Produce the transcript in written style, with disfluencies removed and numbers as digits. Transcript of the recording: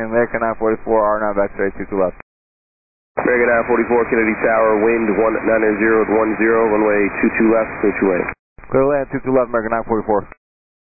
American 944, R9 back straight 22 left. American 944, Kennedy Tower, wind 1900 at 10, runway 22 left, clear to land. Clear land 22 left, American 944.